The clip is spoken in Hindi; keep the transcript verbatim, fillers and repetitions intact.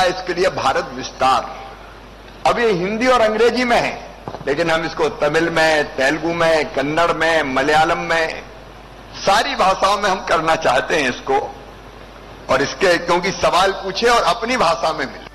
है इसके लिए भारत विस्तार। अब ये हिंदी और अंग्रेजी में है, लेकिन हम इसको तमिल में, तेलुगु में, कन्नड़ में, मलयालम में, सारी भाषाओं में हम करना चाहते हैं इसको। और इसके क्योंकि सवाल पूछे और अपनी भाषा में मिले।